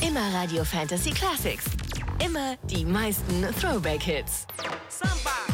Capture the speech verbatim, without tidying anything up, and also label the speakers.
Speaker 1: Immer Radio Fantasy Classics. Immer die meisten Throwback-Hits.
Speaker 2: Samba!